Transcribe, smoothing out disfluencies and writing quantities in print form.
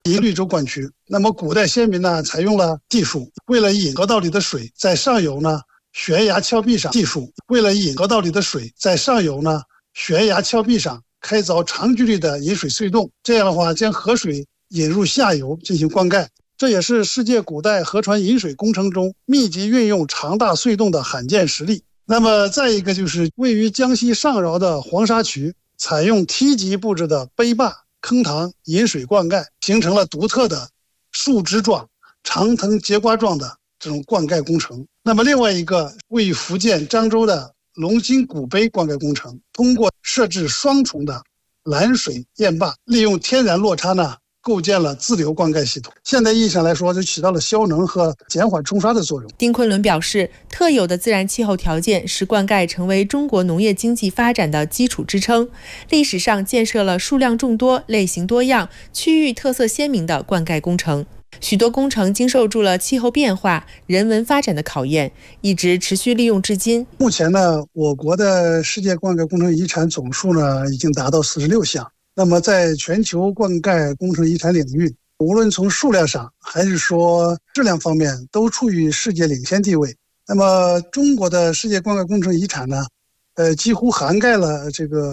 一绿洲灌区。那么古代先民呢，采用了技术，为了引河道里的水，在上游呢悬崖峭壁上开凿长距离的引水隧洞，这样的话将河水引入下游进行灌溉。这也是世界古代河船引水工程中密集运用长大隧洞的罕见实例。那么再一个就是位于江西上饶的黄沙渠，采用梯级布置的碑坝坑塘引水灌溉，形成了独特的树枝状、长藤节瓜状的这种灌溉工程。那么另外一个位于福建漳州的龙兴古碑灌溉工程，通过设置双重的拦水堰坝，利用天然落差呢，构建了自流灌溉系统。现代意义上来说，就起到了消能和减缓冲刷的作用。 丁昆仑表示，特有的自然气候条件使灌溉成为中国农业经济发展的基础支撑。历史上建设了数量众多、类型多样、区域特色鲜明的灌溉工程。许多工程经受住了气候变化、人文发展的考验，一直持续利用至今。 目前呢，我国的世界灌溉工程遗产总数呢，已经达到46项。那么在全球灌溉工程遗产领域，无论从数量上还是说质量方面，都处于世界领先地位。那么中国的世界灌溉工程遗产呢，几乎涵盖了这个